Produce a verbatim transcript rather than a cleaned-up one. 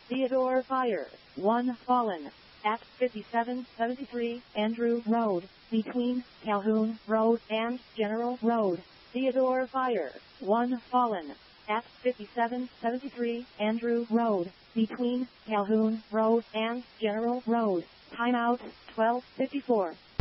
Theodore Fire, one fallen. At fifty-seven seventy-three Andrew Road, between Calhoun Road and General Road. Theodore Fire, one fallen. At fifty-seven seventy-three Andrew Road, between Calhoun Road and General Road. Timeout, twelve fifty-four.